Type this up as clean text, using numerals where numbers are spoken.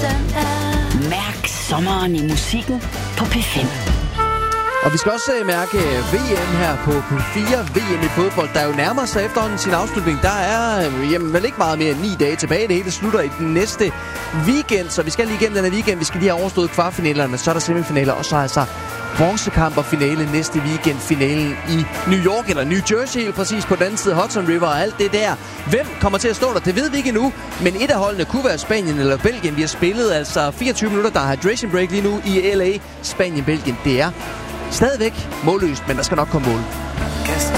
Mærk sommeren i musikken på P5. Og vi skal også mærke VM her på P4. VM i fodbold, der jo nærmer sig efterhånden sin afslutning. Der er vel ikke meget mere end 9 dage tilbage. Det hele slutter i den næste weekend, så vi skal lige igennem den her weekend. Vi skal lige have overstået kvartfinalerne, så er der semifinaler, og så altså bronzekamp og finale næste weekend. Finalen i New York, eller New Jersey helt præcis, på den anden side af Hudson River og alt det der. Hvem kommer til at stå der? Det ved vi ikke endnu, men et af holdene kunne være Spanien eller Belgien. Vi har spillet altså 24 minutter, der har hydration break lige nu i LA. Spanien-Belgien, det er stadigvæk målløst, men der skal nok komme mål.